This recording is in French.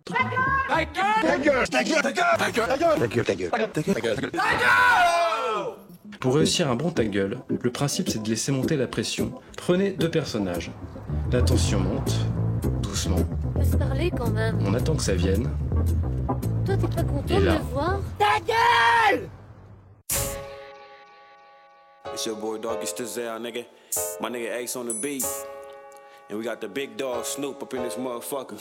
Pour réussir un bon ta gueule, le principe c'est de laisser monter la pression. Prenez 2 personnages. La tension monte, doucement. On peut se parler quand même. On attend que ça vienne. Toi, t'es pas content Et de là. me voir? Ta gueule! It's your boy Doggy Stazelle, nigga. My nigga Ace on the beat. And we got the big dog Snoop up in this motherfucker.